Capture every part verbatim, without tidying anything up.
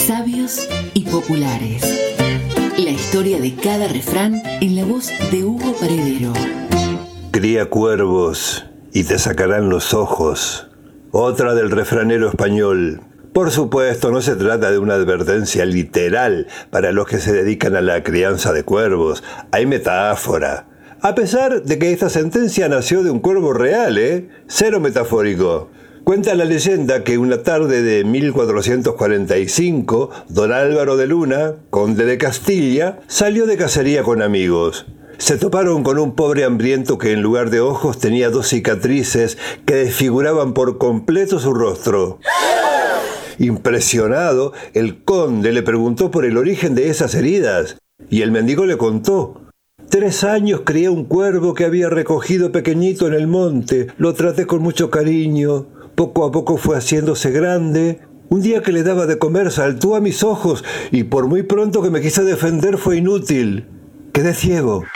Sabios y populares. La historia de cada refrán en la voz de Hugo Paredero. Cría cuervos y te sacarán los ojos. Otra del refranero español. Por supuesto, no se trata de una advertencia literal para los que se dedican a la crianza de cuervos. Hay metáfora. A pesar de que esta sentencia nació de un cuervo real, ¿eh? Cero metafórico. Cuenta la leyenda que una tarde de mil cuatrocientos cuarenta y cinco, don Álvaro de Luna, conde de Castilla, salió de cacería con amigos. Se toparon con un pobre hambriento que en lugar de ojos tenía dos cicatrices que desfiguraban por completo su rostro. Impresionado, el conde le preguntó por el origen de esas heridas, y el mendigo le contó. Tres años crié un cuervo que había recogido pequeñito en el monte. Lo traté con mucho cariño. Poco a poco fue haciéndose grande. Un día que le daba de comer saltó a mis ojos y por muy pronto que me quise defender fue inútil. Quedé ciego.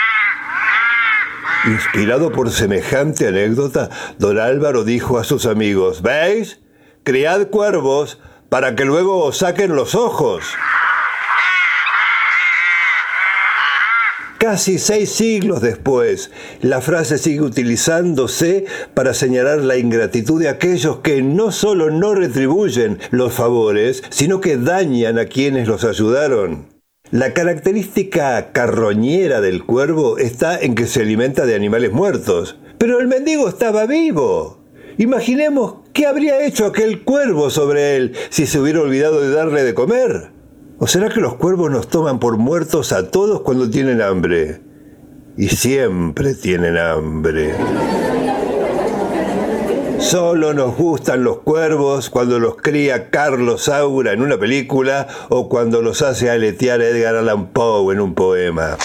Inspirado por semejante anécdota, don Álvaro dijo a sus amigos: ¿Veis? Criad cuervos para que luego os saquen los ojos. Casi seis siglos después, la frase sigue utilizándose para señalar la ingratitud de aquellos que no solo no retribuyen los favores, sino que dañan a quienes los ayudaron. La característica carroñera del cuervo está en que se alimenta de animales muertos. Pero el mendigo estaba vivo. Imaginemos qué habría hecho aquel cuervo sobre él si se hubiera olvidado de darle de comer. ¿O será que los cuervos nos toman por muertos a todos cuando tienen hambre? Y siempre tienen hambre. Solo nos gustan los cuervos cuando los cría Carlos Saura en una película o cuando los hace aletear Edgar Allan Poe en un poema.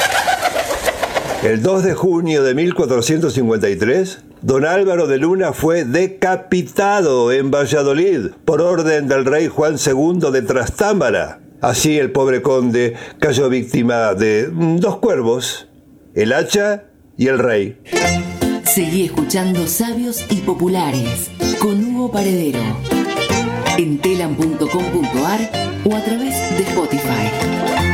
El dos de junio de mil cuatrocientos cincuenta y tres, don Álvaro de Luna fue decapitado en Valladolid por orden del rey Juan segundo de Trastámara. Así el pobre conde cayó víctima de dos cuervos, el hacha y el rey. Seguí escuchando Sabios y Populares con Hugo Paredero en telam punto com punto ar o a través de Spotify.